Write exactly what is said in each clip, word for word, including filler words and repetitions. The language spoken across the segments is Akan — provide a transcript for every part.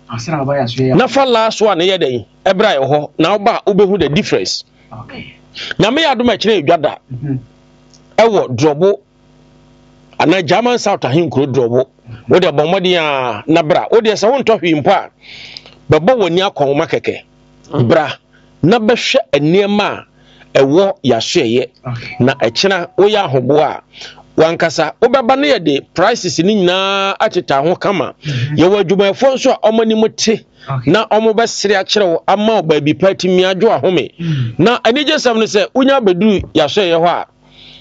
asra ba ya so ya na fa last one ye den ebra ye ho na oba obehu the difference okay na me adoma kire edwada ewo drobo ana German South ahin kro drobo wo de bomodi a na bra wo de se won to hwimpo a bebo woni akon keke bra na behwe eniema ewo yahweye na ekina wo ya ahobo a wankasa obeba na ye de prices ni nyina ateta ho kama ye wadwumafo nso a omani muti na omo besere a kire wo ama oba bi patimi adwo ahome na anije sam ne se unya beduru yahweye ho a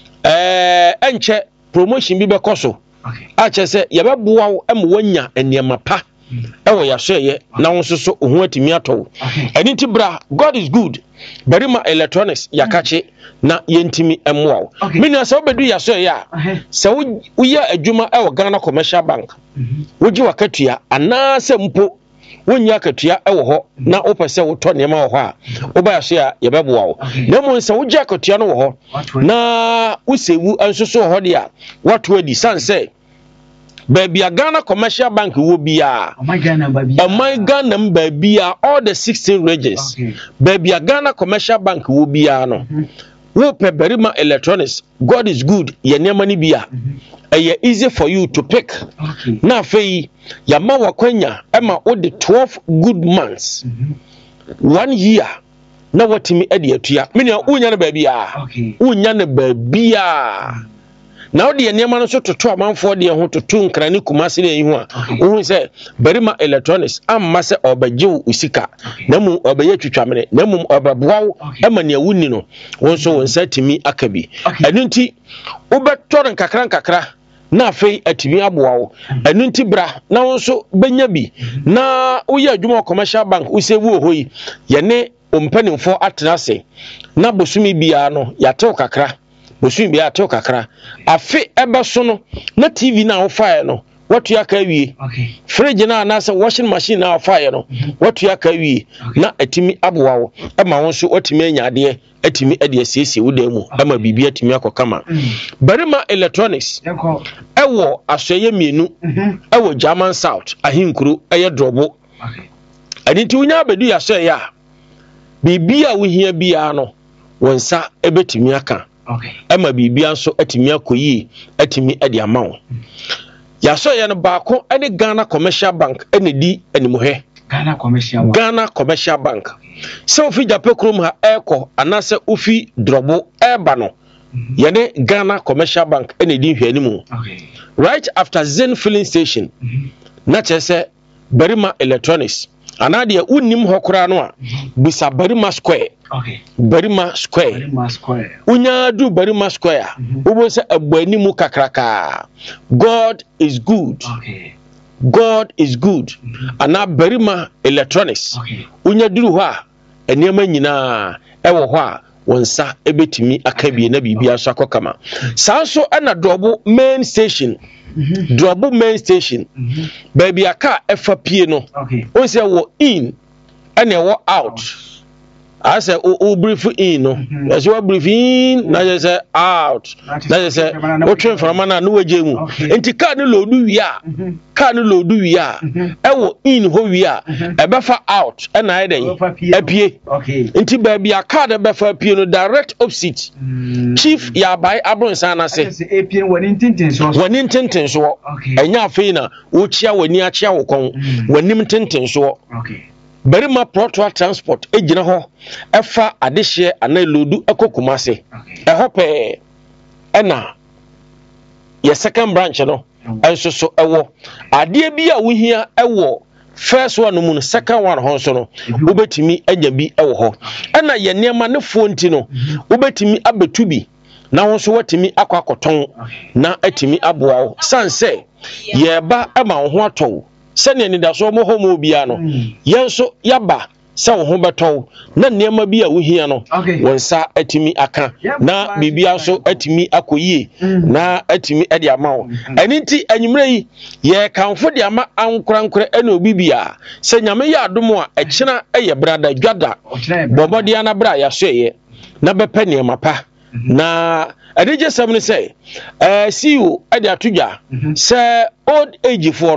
eh enche promotion bi be koso a che se ye beboa wo em wanya eniema pa ewo yahweye na won soso ohu atimi ato eni ti bra God is good berima electronics yakache na yentimi emwa me na se obedu yahweye a se wo ya adwuma ewo Ghana Commercial Bank woji wakatua ana se mpo wonya katua ewo ho na opese wo to nema wo ho a oba yahwe a ye beboa wo na mo se woji akatua no wo ho na usewu ansoso ho de a wato adi sanse baby a Ghana Commercial Bank will be a oh my Ghana baby oh my Ghana baby all the sixteen regions okay. Baby a Ghana Commercial Bank will be a no wo pe berima electronics God is good ye nema ni bia e easy for you to pick okay. Na fei ya ma wakwanya ema o the twelve good months one year na watimi ade atua me ne unya na baby a unya na baby a now the niema no so toto amanfo de ho toto nkrani kumase ne hu a wo se berima electronics amma se obajew usika na mu obaye twitwamene na mu obaboaw ema ne awuni no won so won satimi akabi enunti ubetoren kakra kakra na afei atimi aboawo enunti bra na won so benya bi na uye adwuma Commercial Bank usewu hoyi ye ne ompanimfo atenase na bosumi bia no yatew kakra bosun bia atew kakra afi ebe so no na T V na wo fire no watu ya ka wie okay fridge na na se washing machine na wo fire no watu ya ka wie na atimi aboawo e ma won so otimi anyade atimi ade asiesie wo dan mu e ma bibia atimi akokama berima electronics ewo asoye mienu ewo German South ahinkuru eye drobo okay adinti unya bedu ya so ya bibia wo hia bia no wonsa ebetimi aka okay ema bibia nso atimi akoyi atimi ade amawo ya so ye no baako ene Ghana Commercial Bank ene di animuhe Ghana Commercial Bank Ghana Commercial Bank so ofi jape krom ha eko anase ofi drobo eba no ye ne Ghana Commercial Bank ene di hwani mu okay right after Zen filling station na chese berima electronics anade unim hokora no a bisa berima square okay berima square berima square unya du berima square ubo se agbani mu kakraka God is good okay God is good ana berima electronics okay unya duru ho a enema nyina ewo ho a wonsa ebetimi akabie na bibia so akokama sanso ana drobo main station drobo main station baby aka efa pie no okay o se wo in ana wo out I say o brief in no as you brief in na just say out na just say o train from na no waje mu enti car no lodu wi a car no lodu wi a e wo in ho wi a e be fa out e na eden apie okay enti ba bia car de be fa apie no direct opposite chief ya bai abronsa na say apie wani tintin so wani tintin so enya afei na wo chia wani a chia wo kon wani tintin so okay berima proto transport ejina ho efa adehye analodu ekokumase ehope ena ye second branch no enso so ewo ade bi a wohia ewo first one mu no second one ho so no obetimi anya bi ewo ho ena ye niema ne fonti no obetimi abetu bi na ho so watimi akwakoton na atimi aboawo sanse ye ba ema ho ato sene ni da so mo homo bia no yenso yaba se wo ho beto na niema bi a wohia no wonsa atimi aka na bibia so atimi akoyie na atimi ade amawo aninti anyimre yi ye kanfo de ama ankorankora ena obibia se nyame ya adomo a ekina eye brada dwada bobode ana bra ya so ye na bepa niema pa na adeje sam ne se eh C E O ade atudwa se old age fo no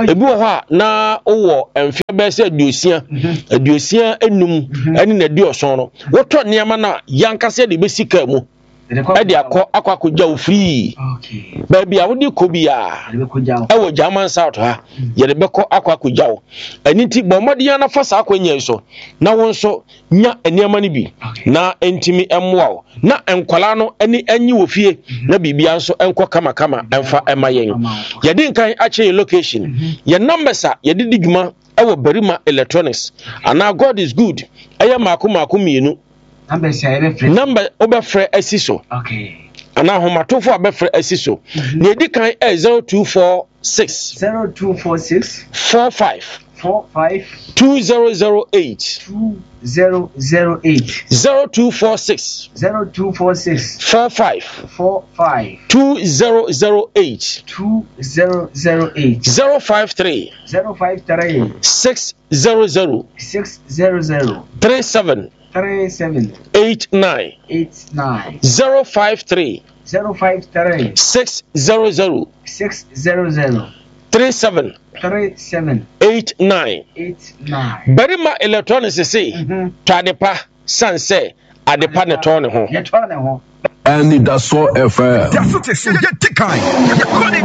ebi wo ha na owo emfe be se aduosia aduosia enum ene na aduoson no woto niam na yankase de be sika mu e de akọ akọ akọja wo free okay ba bia wo de ko bia e wo German South ha ye de be ko akọ akọja wo ani ti bomode na fa sa akwanya so na won so nya eniam ni bi na entimi emwa wo na enkwala no ani anyi wo fie na bibia nso enko kama kama emfa emayen ye de nkan ache location ye numbers a ye de diguma e wo Berima Electronics ana God is good aya mako mako mienu number say be free number obefre asiso okay ana homatofo abefre asiso na edikan e zero two four six zero two four six four five four five two zero zero eight two zero zero eight zero two four six zero two four six four five four five two zero zero eight two zero zero eight zero five three zero five three six zero zero six zero zero three seven three seven eight nine eight nine zero five three zero five three six zero zero six zero zero three seven three seven eight nine eight nine Berima Electronics say to adepa sanse adepa ne to ne ho ye to ne ho and that's so F M that's what say get tikai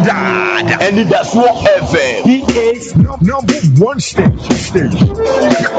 and that's what F M he is number one station station